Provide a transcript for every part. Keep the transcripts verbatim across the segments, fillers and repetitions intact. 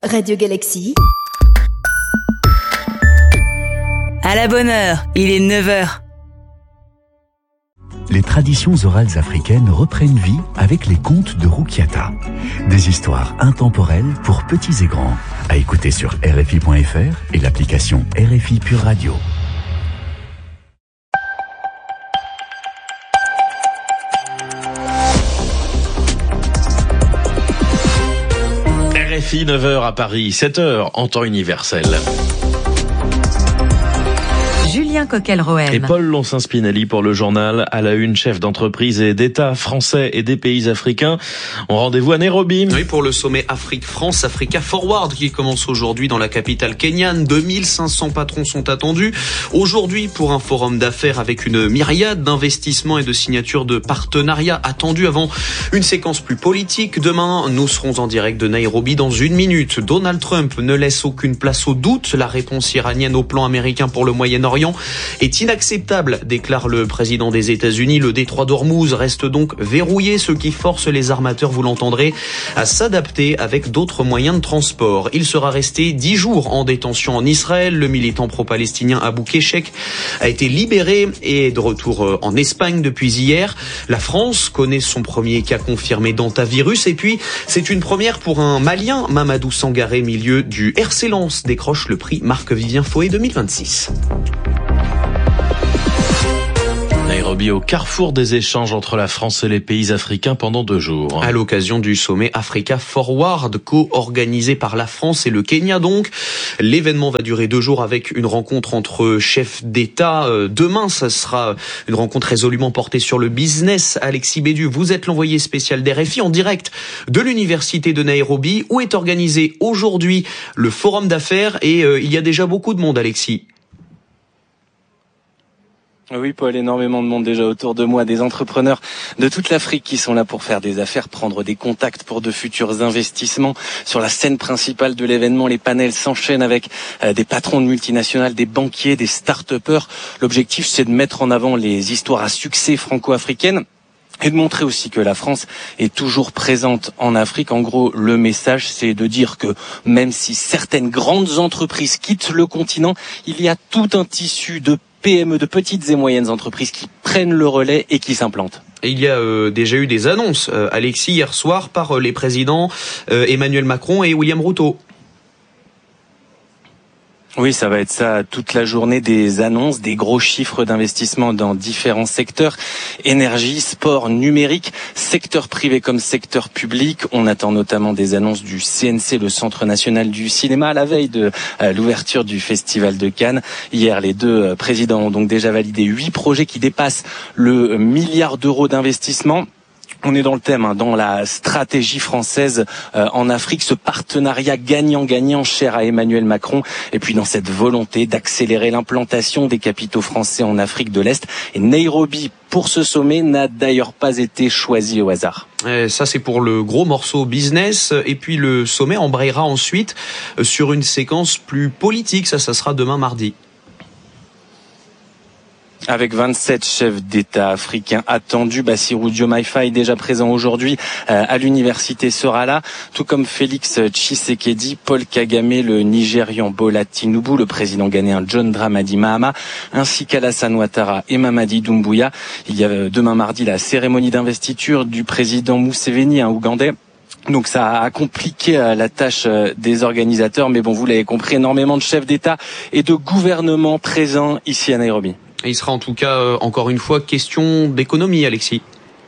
Radio Galaxy. À la bonne heure, il est neuf heures. Les traditions orales africaines reprennent vie avec les contes de Rukiata. Des histoires intemporelles pour petits et grands. À écouter sur R F I point F R et l'application R F I Pure Radio. R F I, neuf heures à Paris, sept heures en temps universel. Julien Coquel-Rohem. Et Paul Lonsin-Spinelli pour le journal. À la une, chef d'entreprise et d'État français et des pays africains ont rendez-vous à Nairobi. Oui, pour le sommet Afrique-France, Africa Forward qui commence aujourd'hui dans la capitale kenyane. deux mille cinq cents patrons sont attendus aujourd'hui pour un forum d'affaires avec une myriade d'investissements et de signatures de partenariats attendus avant une séquence plus politique. Demain, nous serons en direct de Nairobi dans une minute. Donald Trump ne laisse aucune place au doute. La réponse iranienne au plan américain pour le Moyen-Orient est inacceptable, déclare le président des États-Unis. Le détroit d'Ormuz reste donc verrouillé, ce qui force les armateurs, vous l'entendrez, à s'adapter avec d'autres moyens de transport. Il sera resté dix jours en détention en Israël. Le militant pro-palestinien Abou Keshek a été libéré et est de retour en Espagne depuis hier. La France connaît son premier cas confirmé d'hantavirus. Et puis, c'est une première pour un Malien. Mamadou Sangaré, milieu du R C Lens, décroche le prix Marc-Vivien Foé deux mille vingt-six. Nairobi au carrefour des échanges entre la France et les pays africains pendant deux jours. À l'occasion du sommet Africa Forward, co-organisé par la France et le Kenya donc. L'événement va durer deux jours avec une rencontre entre chefs d'État. Demain, ça sera une rencontre résolument portée sur le business. Alexis Bédu, vous êtes l'envoyé spécial d'R F I en direct de l'université de Nairobi, où est organisé aujourd'hui le forum d'affaires. Et euh, il y a déjà beaucoup de monde, Alexis. Oui, Paul, énormément de monde déjà autour de moi, des entrepreneurs de toute l'Afrique qui sont là pour faire des affaires, prendre des contacts pour de futurs investissements. Sur la scène principale de l'événement, les panels s'enchaînent avec euh, des patrons de multinationales, des banquiers, des start-upers. L'objectif, c'est de mettre en avant les histoires à succès franco-africaines et de montrer aussi que la France est toujours présente en Afrique. En gros, le message, c'est de dire que même si certaines grandes entreprises quittent le continent, il y a tout un tissu de P M E, de petites et moyennes entreprises qui prennent le relais et qui s'implantent. Et il y a euh, déjà eu des annonces, euh, Alexis, hier soir par euh, les présidents euh, Emmanuel Macron et William Ruto. Oui, ça va être ça toute la journée, des annonces, des gros chiffres d'investissement dans différents secteurs, énergie, sport, numérique, secteur privé comme secteur public. On attend notamment des annonces du C N C, le Centre national du cinéma, à la veille de euh, l'ouverture du Festival de Cannes. Hier, les deux euh, présidents ont donc déjà validé huit projets qui dépassent le milliard d'euros d'investissement. On est dans le thème, hein, dans la stratégie française euh, en Afrique, ce partenariat gagnant-gagnant cher à Emmanuel Macron, et puis dans cette volonté d'accélérer l'implantation des capitaux français en Afrique de l'Est. Et Nairobi, pour ce sommet, n'a d'ailleurs pas été choisi au hasard. Et ça, c'est pour le gros morceau business. Et puis le sommet embrayera ensuite sur une séquence plus politique. Ça, ça sera demain mardi. Avec vingt-sept chefs d'État africains attendus, Bassirou Diomaye Faye, déjà présent aujourd'hui euh, à l'université, sera là, tout comme Félix Tshisekedi, Paul Kagame, le Nigérian Bola Tinubu, le président ghanéen John Dramani Mahama, ainsi qu'Alassane Ouattara et Mamadi Doumbouya. Il y a demain mardi la cérémonie d'investiture du président Museveni, un Ougandais. Donc ça a compliqué la tâche des organisateurs, mais bon, vous l'avez compris, énormément de chefs d'État et de gouvernement présents ici à Nairobi. Et il sera en tout cas, euh, encore une fois, question d'économie, Alexis.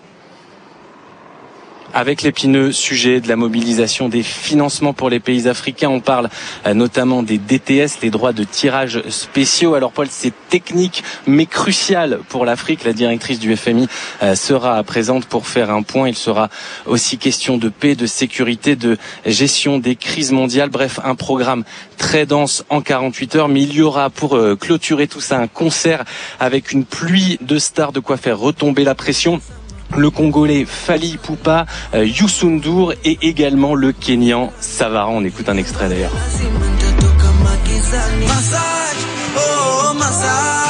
Avec l'épineux sujet de la mobilisation des financements pour les pays africains, on parle euh, notamment des D T S, les droits de tirage spéciaux. Alors Paul, c'est technique mais crucial pour l'Afrique. La directrice du F M I euh, sera présente pour faire un point. Il sera aussi question de paix, de sécurité, de gestion des crises mondiales. Bref, un programme très dense en quarante-huit heures. Mais il y aura pour euh, clôturer tout ça un concert avec une pluie de stars, de quoi faire retomber la pression. Le Congolais Fally Ipupa, euh, Youssou N'Dour et également le Kenyan Savara. On écoute un extrait d'ailleurs.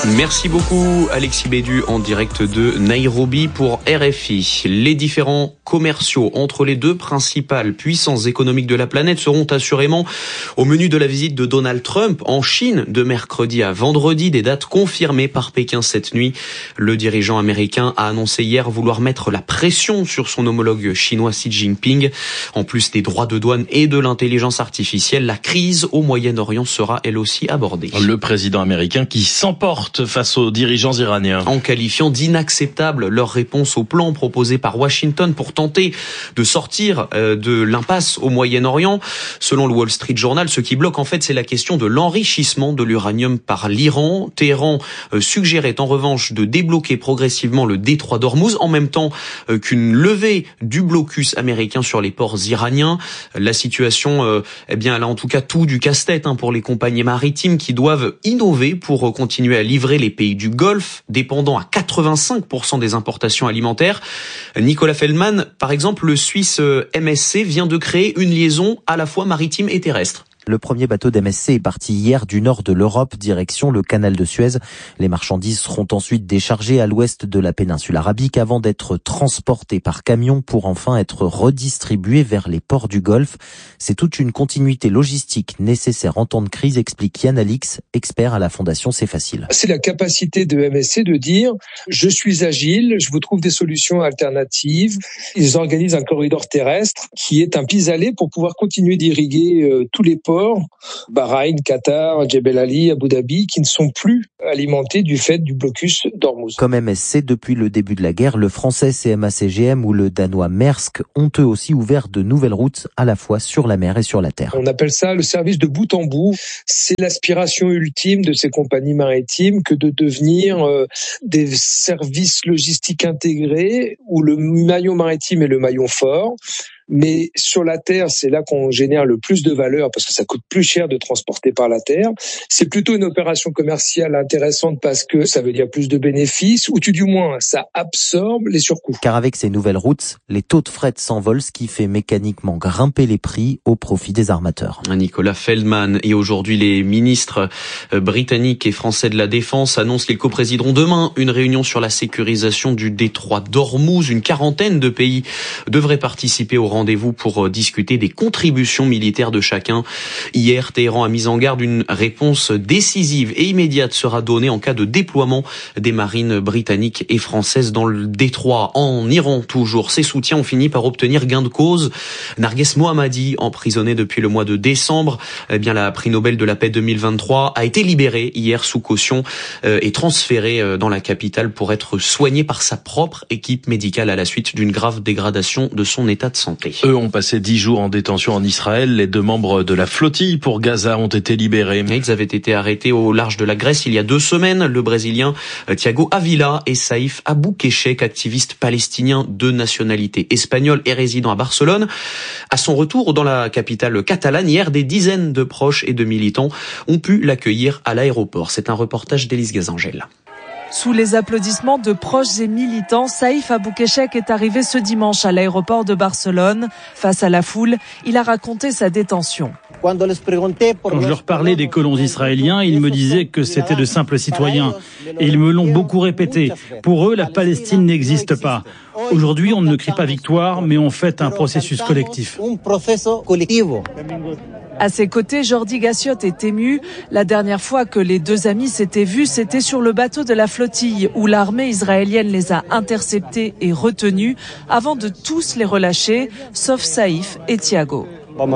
Merci beaucoup Alexis Bédu en direct de Nairobi pour R F I. Les différents commerciaux entre les deux principales puissances économiques de la planète seront assurément au menu de la visite de Donald Trump en Chine de mercredi à vendredi, des dates confirmées par Pékin cette nuit. Le dirigeant américain a annoncé hier vouloir mettre la pression sur son homologue chinois Xi Jinping. En plus des droits de douane et de l'intelligence artificielle, la crise au Moyen-Orient sera elle aussi abordée. Le président américain qui s'emporte face aux dirigeants iraniens. En qualifiant d'inacceptable leur réponse au plan proposé par Washington pour tenter de sortir de l'impasse au Moyen-Orient. Selon le Wall Street Journal, ce qui bloque en fait, c'est la question de l'enrichissement de l'uranium par l'Iran. Téhéran suggérait en revanche de débloquer progressivement le détroit d'Ormuz en même temps qu'une levée du blocus américain sur les ports iraniens. La situation, eh bien, elle a en tout cas tout du casse-tête hein, pour les compagnies maritimes qui doivent innover pour continuer à livrer les pays du Golfe, dépendant à quatre-vingt-cinq pour cent des importations alimentaires. Nicolas Feldman, par exemple, le Suisse M S C vient de créer une liaison à la fois maritime et terrestre. Le premier bateau d'M S C est parti hier du nord de l'Europe, direction le canal de Suez. Les marchandises seront ensuite déchargées à l'ouest de la péninsule arabique avant d'être transportées par camion pour enfin être redistribuées vers les ports du Golfe. C'est toute une continuité logistique nécessaire en temps de crise, explique Yann Alix, expert à la Fondation C'est Facile. C'est la capacité de M S C de dire « je suis agile, je vous trouve des solutions alternatives ». Ils organisent un corridor terrestre qui est un pis-aller pour pouvoir continuer d'irriguer euh, tous les ports, Bahreïn, Qatar, Jebel Ali, Abu Dhabi, qui ne sont plus alimentés du fait du blocus d'Ormuz. Comme M S C, depuis le début de la guerre, le français C M A C G M ou le danois Maersk ont eux aussi ouvert de nouvelles routes à la fois sur la mer et sur la terre. On appelle ça le service de bout en bout. C'est l'aspiration ultime de ces compagnies maritimes que de devenir euh, des services logistiques intégrés où le maillon maritime est le maillon fort. Mais sur la terre, c'est là qu'on génère le plus de valeur parce que ça coûte plus cher de transporter par la terre. C'est plutôt une opération commerciale intéressante parce que ça veut dire plus de bénéfices ou tout du moins ça absorbe les surcoûts. Car avec ces nouvelles routes, les taux de fret s'envolent, ce qui fait mécaniquement grimper les prix au profit des armateurs. Nicolas Feldman. Et aujourd'hui, les ministres britanniques et français de la Défense annoncent qu'ils coprésideront demain une réunion sur la sécurisation du détroit d'Ormuz. Une quarantaine de pays devraient participer au rendez-vous pour discuter des contributions militaires de chacun. Hier, Téhéran a mis en garde une réponse décisive et immédiate sera donnée en cas de déploiement des marines britanniques et françaises dans le détroit. En Iran, toujours, ses soutiens ont fini par obtenir gain de cause. Narges Mohammadi, emprisonné depuis le mois de décembre, eh bien, la prix Nobel de la paix deux mille vingt-trois, a été libéré hier sous caution euh, et transféré euh, dans la capitale pour être soigné par sa propre équipe médicale à la suite d'une grave dégradation de son état de santé. Eux ont passé dix jours en détention en Israël. Les deux membres de la flottille pour Gaza ont été libérés. Ils avaient été arrêtés au large de la Grèce il y a deux semaines. Le Brésilien Thiago Avila et Saïf Aboukeshek, activiste palestinien de nationalité espagnole et résident à Barcelone. À son retour dans la capitale catalane, hier, des dizaines de proches et de militants ont pu l'accueillir à l'aéroport. C'est un reportage d'Élise Gazangel. Sous les applaudissements de proches et militants, Saïf Aboukeshek est arrivé ce dimanche à l'aéroport de Barcelone. Face à la foule, il a raconté sa détention. Quand je leur parlais des colons israéliens, ils me disaient que c'était de simples citoyens. Et ils me l'ont beaucoup répété. Pour eux, la Palestine n'existe pas. Aujourd'hui, on ne crie pas victoire, mais on fait un processus collectif. À ses côtés, Jordi Gassiot est ému. La dernière fois que les deux amis s'étaient vus, c'était sur le bateau de la flottille où l'armée israélienne les a interceptés et retenus avant de tous les relâcher, sauf Saïf et Thiago. On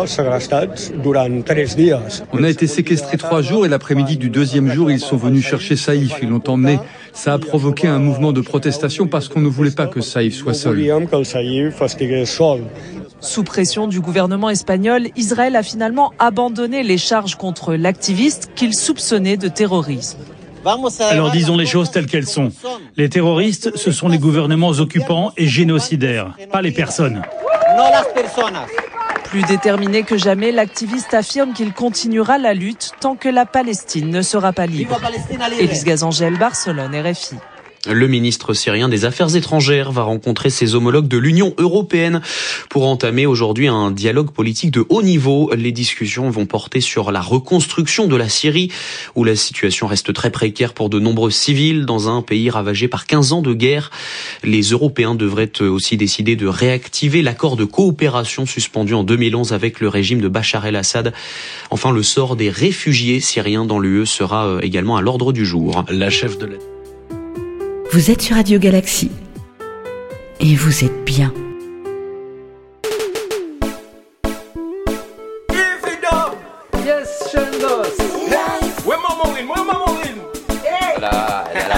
a été séquestrés trois jours et l'après-midi du deuxième jour, ils sont venus chercher Saïf. Ils l'ont emmené. Ça a provoqué un mouvement de protestation parce qu'on ne voulait pas que Saïf soit seul. Sous pression du gouvernement espagnol, Israël a finalement abandonné les charges contre l'activiste qu'il soupçonnait de terrorisme. Alors disons les choses telles qu'elles sont. Les terroristes, ce sont les gouvernements occupants et génocidaires, pas les personnes. Plus déterminé que jamais, l'activiste affirme qu'il continuera la lutte tant que la Palestine ne sera pas libre. Élise Gazangel, Barcelone, R F I. Le ministre syrien des Affaires étrangères va rencontrer ses homologues de l'Union européenne pour entamer aujourd'hui un dialogue politique de haut niveau. Les discussions vont porter sur la reconstruction de la Syrie, où la situation reste très précaire pour de nombreux civils dans un pays ravagé par quinze ans de guerre. Les Européens devraient aussi décider de réactiver l'accord de coopération suspendu en deux mille onze avec le régime de Bachar el-Assad. Enfin, le sort des réfugiés syriens dans l'U E sera également à l'ordre du jour. La chef de la... Vous êtes sur Radio Galaxy et vous êtes bien. Yes, Shandos. Where my money? Where my money?